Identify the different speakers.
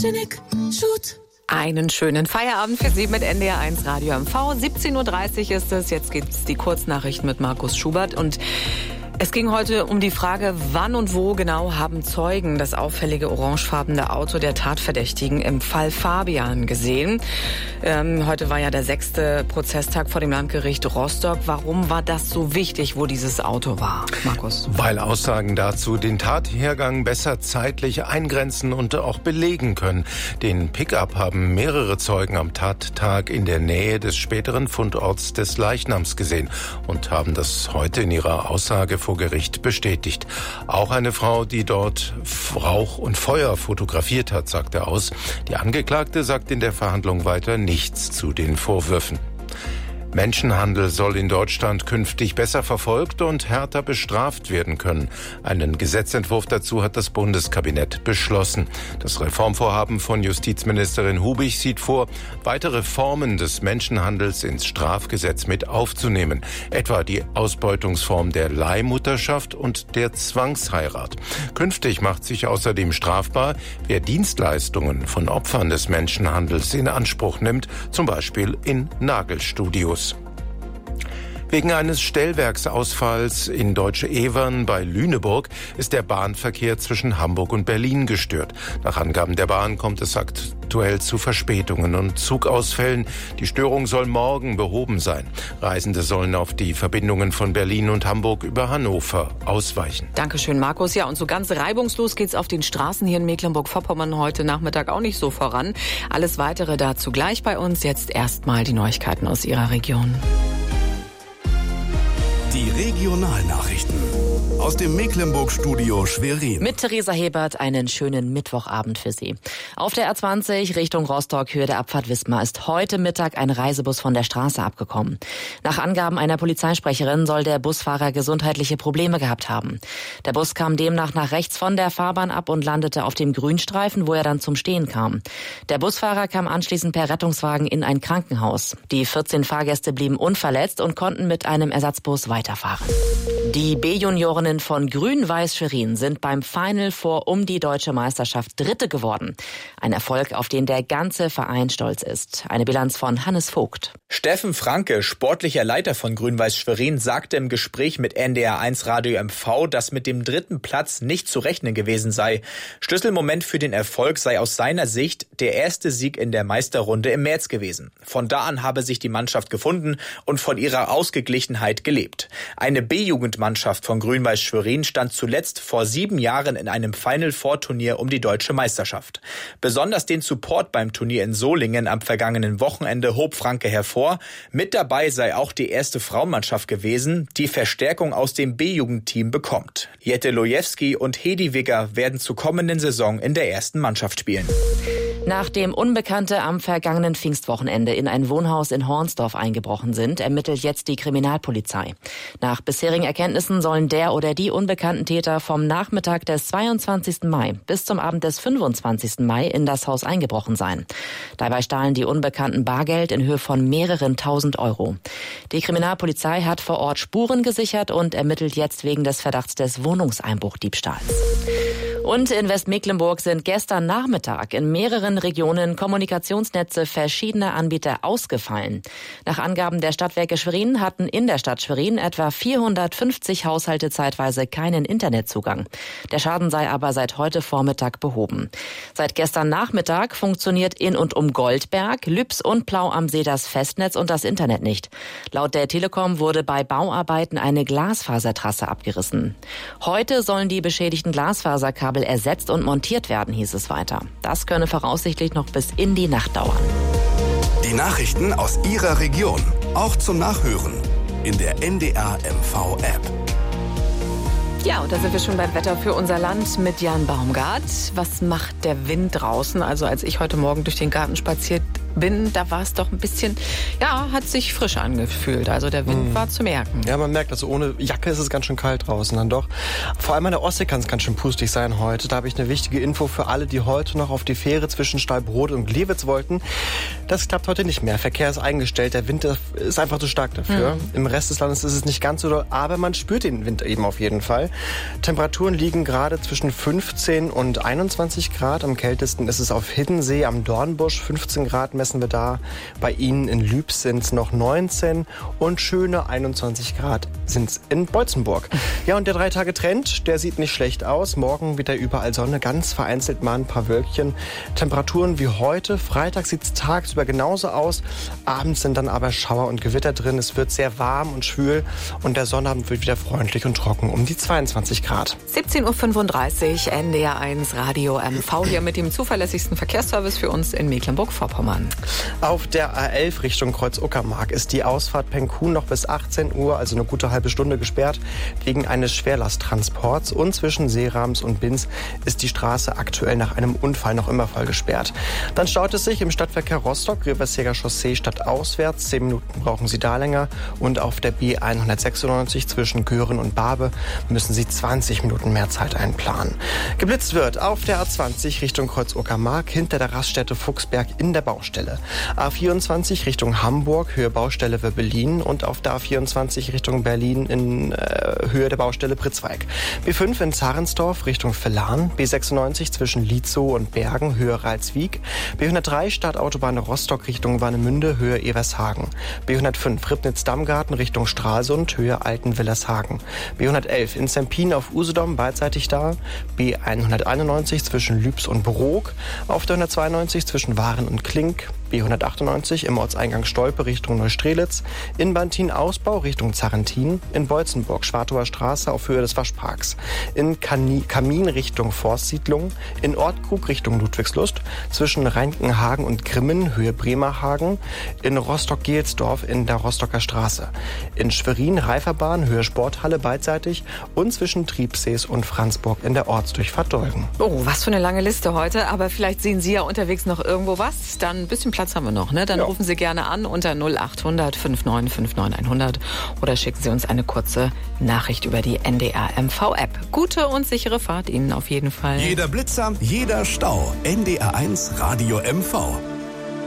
Speaker 1: Photogenic Shoot.
Speaker 2: Einen schönen Feierabend für Sie mit NDR1 Radio MV. 17.30 Uhr ist es. Jetzt gibt's die Kurznachrichten mit Markus Schubert. Und es ging heute um die Frage, wann und wo genau haben Zeugen das auffällige orangefarbene Auto der Tatverdächtigen im Fall Fabian gesehen. Heute war ja der 6. Prozesstag vor dem Landgericht Rostock. Warum war das so wichtig, wo dieses Auto war, Markus?
Speaker 3: Weil Aussagen dazu den Tathergang besser zeitlich eingrenzen und auch belegen können. Den Pickup haben mehrere Zeugen am Tattag in der Nähe des späteren Fundorts des Leichnams gesehen und haben das heute in ihrer Aussage vor Gericht bestätigt. Auch eine Frau, die dort Rauch und Feuer fotografiert hat, sagte aus. Die Angeklagte sagt in der Verhandlung weiter nichts zu den Vorwürfen. Menschenhandel soll in Deutschland künftig besser verfolgt und härter bestraft werden können. Einen Gesetzentwurf dazu hat das Bundeskabinett beschlossen. Das Reformvorhaben von Justizministerin Hubig sieht vor, weitere Formen des Menschenhandels ins Strafgesetz mit aufzunehmen. Etwa die Ausbeutungsform der Leihmutterschaft und der Zwangsheirat. Künftig macht sich außerdem strafbar, wer Dienstleistungen von Opfern des Menschenhandels in Anspruch nimmt, zum Beispiel in Nagelstudios. Wegen eines Stellwerksausfalls in Deutsche Evern bei Lüneburg ist der Bahnverkehr zwischen Hamburg und Berlin gestört. Nach Angaben der Bahn kommt es aktuell zu Verspätungen und Zugausfällen. Die Störung soll morgen behoben sein. Reisende sollen auf die Verbindungen von Berlin und Hamburg über Hannover ausweichen.
Speaker 2: Dankeschön, Markus. Ja, und so ganz reibungslos geht's auf den Straßen hier in Mecklenburg-Vorpommern heute Nachmittag auch nicht so voran. Alles Weitere dazu gleich bei uns. Jetzt erstmal die Neuigkeiten aus Ihrer Region.
Speaker 4: Die Regionalnachrichten aus dem Mecklenburg-Studio Schwerin.
Speaker 5: Mit Theresa Hebert einen schönen Mittwochabend für Sie. Auf der A20 Richtung Rostock, Höhe der Abfahrt Wismar, ist heute Mittag ein Reisebus von der Straße abgekommen. Nach Angaben einer Polizeisprecherin soll der Busfahrer gesundheitliche Probleme gehabt haben. Der Bus kam demnach nach rechts von der Fahrbahn ab und landete auf dem Grünstreifen, wo er dann zum Stehen kam. Der Busfahrer kam anschließend per Rettungswagen in ein Krankenhaus. Die 14 Fahrgäste blieben unverletzt und konnten mit einem Ersatzbus weiterfahren. Die B-Juniorinnen von Grün-Weiß Schwerin sind beim Final Four um die deutsche Meisterschaft Dritte geworden. Ein Erfolg, auf den der ganze Verein stolz ist. Eine Bilanz von Hannes Vogt.
Speaker 6: Steffen Franke, sportlicher Leiter von Grün-Weiß Schwerin, sagte im Gespräch mit NDR1 Radio MV, dass mit dem 3. Platz nicht zu rechnen gewesen sei. Schlüsselmoment für den Erfolg sei aus seiner Sicht der erste Sieg in der Meisterrunde im März gewesen. Von da an habe sich die Mannschaft gefunden und von ihrer Ausgeglichenheit gelebt. Eine B-Jugendmannschaft von Grün-Weiß Schwerin stand zuletzt vor 7 Jahren in einem Final-Four-Turnier um die deutsche Meisterschaft. Besonders den Support beim Turnier in Solingen am vergangenen Wochenende hob Franke hervor. Mit dabei sei auch die erste Frauenmannschaft gewesen, die Verstärkung aus dem B-Jugendteam bekommt. Jette Lojewski und Hedi Wigger werden zur kommenden Saison in der ersten Mannschaft spielen.
Speaker 5: Nachdem Unbekannte am vergangenen Pfingstwochenende in ein Wohnhaus in Hornsdorf eingebrochen sind, ermittelt jetzt die Kriminalpolizei. Nach bisherigen Erkenntnissen sollen der oder die unbekannten Täter vom Nachmittag des 22. Mai bis zum Abend des 25. Mai in das Haus eingebrochen sein. Dabei stahlen die Unbekannten Bargeld in Höhe von mehreren tausend Euro. Die Kriminalpolizei hat vor Ort Spuren gesichert und ermittelt jetzt wegen des Verdachts des Wohnungseinbruchdiebstahls. Und in Westmecklenburg sind gestern Nachmittag in mehreren Regionen Kommunikationsnetze verschiedener Anbieter ausgefallen. Nach Angaben der Stadtwerke Schwerin hatten in der Stadt Schwerin etwa 450 Haushalte zeitweise keinen Internetzugang. Der Schaden sei aber seit heute Vormittag behoben. Seit gestern Nachmittag funktioniert in und um Goldberg, Lübs und Plau am See das Festnetz und das Internet nicht. Laut der Telekom wurde bei Bauarbeiten eine Glasfasertrasse abgerissen. Heute sollen die beschädigten Glasfaserkabel ersetzt und montiert werden, hieß es weiter. Das könne voraussichtlich noch bis in die Nacht dauern.
Speaker 4: Die Nachrichten aus Ihrer Region, auch zum Nachhören in der NDR MV App.
Speaker 2: Ja, und da sind wir schon beim Wetter für unser Land mit Jan Baumgart. Was macht der Wind draußen? Also als ich heute Morgen durch den Garten spaziert bin, da war es doch ein bisschen, hat sich frisch angefühlt. Also der Wind war zu merken.
Speaker 1: Ja, man merkt, also ohne Jacke ist es ganz schön kalt draußen dann doch. Vor allem an der Ostsee kann es ganz schön pustig sein heute. Da habe ich eine wichtige Info für alle, die heute noch auf die Fähre zwischen Stallbrod und Glewitz wollten. Das klappt heute nicht mehr. Verkehr ist eingestellt. Der Wind ist einfach zu stark dafür. Im Rest des Landes ist es nicht ganz so doll, aber man spürt den Wind eben auf jeden Fall. Temperaturen liegen gerade zwischen 15 und 21 Grad. Am kältesten ist es auf Hiddensee am Dornbusch. 15 Grad messen wir da. Bei Ihnen in Lübs sind es noch 19 und schöne 21 Grad sind es in Beutzenburg. Ja, und der 3-Tage-Trend, der sieht nicht schlecht aus. Morgen wieder überall Sonne, ganz vereinzelt mal ein paar Wölkchen. Temperaturen wie heute. Freitag sieht es tagsüber genauso aus. Abends sind dann aber Schauer und Gewitter drin. Es wird sehr warm und schwül und der Sonnabend wird wieder freundlich und trocken um die 22 Grad.
Speaker 2: 17.35 Uhr, NDR 1 Radio MV hier mit dem zuverlässigsten Verkehrsservice für uns in Mecklenburg-Vorpommern.
Speaker 1: Auf der A11 Richtung Kreuz-Uckermark ist die Ausfahrt Penkhuhn noch bis 18 Uhr, also eine gute halbe Stunde gesperrt, wegen eines Schwerlasttransports. Und zwischen Seerams und Binz ist die Straße aktuell nach einem Unfall noch immer voll gesperrt. Dann staut es sich im Stadtverkehr Rostock, Riversjäger Chaussee stadtauswärts. 10 Minuten brauchen Sie da länger. Und auf der B196 zwischen Göhren und Barbe müssen Sie 20 Minuten mehr Zeit einplanen. Geblitzt wird auf der A20 Richtung Kreuz-Uckermark hinter der Raststätte Fuchsberg in der Baustelle. A24 Richtung Hamburg, Höhe Baustelle Wöbbelin und auf der A24 Richtung Berlin in Höhe der Baustelle Pritzweig. B5 in Zarensdorf Richtung Villan, B96 zwischen Lietzow und Bergen, Höhe Ralswiek, B103 Stadtautobahn Rostock Richtung Warnemünde, Höhe Evershagen, B105 Ribnitz-Dammgarten Richtung Stralsund, Höhe Altenwillershagen, B111 in Zempin auf Usedom, beidseitig da, B191 zwischen Lübs und Brook, auf der 192 zwischen Waren und Klink, B198 im Ortseingang Stolpe Richtung Neustrelitz, in Bantin Ausbau Richtung Zarrentin, in Beutzenburg Schwartower Straße auf Höhe des Waschparks, in Kamin Richtung Forstsiedlung, in Ortkrug Richtung Ludwigslust, zwischen Reinkenhagen und Grimmen Höhe Bremerhagen, in Rostock-Gelsdorf in der Rostocker Straße, in Schwerin Reiferbahn Höhe Sporthalle beidseitig und zwischen Triebsees und Franzburg in der Ortsdurchfahrt Dolgen.
Speaker 2: Oh, was für eine lange Liste heute, aber vielleicht sehen Sie ja unterwegs noch irgendwo was, dann ein bisschen Platz haben wir noch, ne? Dann rufen Sie gerne an unter 0800 59 59 100 oder schicken Sie uns eine kurze Nachricht über die NDR MV App. Gute und sichere Fahrt Ihnen auf jeden Fall.
Speaker 4: Jeder Blitzer, jeder Stau. NDR 1 Radio MV.